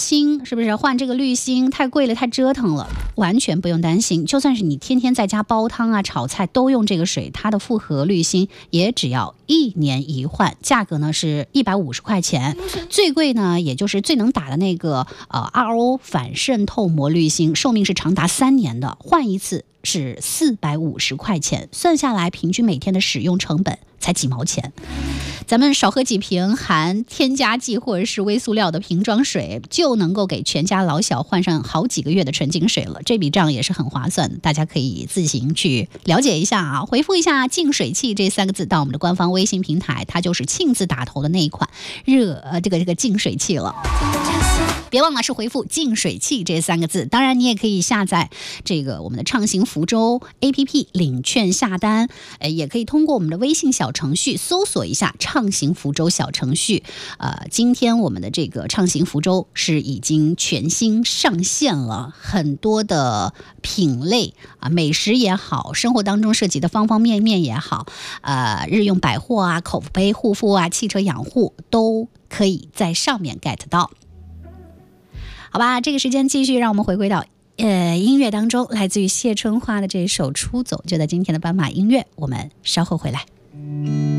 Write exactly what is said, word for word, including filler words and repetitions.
氢，是不是换这个滤芯太贵了，太折腾了？完全不用担心，就算是你天天在家煲汤啊、炒菜都用这个水，它的复合滤芯也只要一年一换，价格呢是一百五十块钱，最贵呢也就是最能打的那个呃 R O 反渗透膜滤芯，寿命是长达三年的，换一次是四百五十块钱，算下来平均每天的使用成本才几毛钱。咱们少喝几瓶含添加剂或者是微塑料的瓶装水，就能够给全家老小换上好几个月的纯净水了，这笔账也是很划算的，大家可以自行去了解一下啊。回复一下净水器这三个字到我们的官方微信平台，它就是庆字打头的那一款热呃这个这个净水器了。别忘了是回复净水器这三个字，当然你也可以下载这个我们的畅行福州 A P P 领券下单，呃，也可以通过我们的微信小程序搜索一下畅行福州小程序。呃，今天我们的这个畅行福州是已经全新上线了，很多的品类啊，美食也好，生活当中涉及的方方面面也好，呃，日用百货啊、口碑护肤啊、汽车养护都可以在上面 get 到。好吧，这个时间继续让我们回归到呃音乐当中，来自于谢春花的这一首《出走》，就在今天的斑马音乐，我们稍后回来。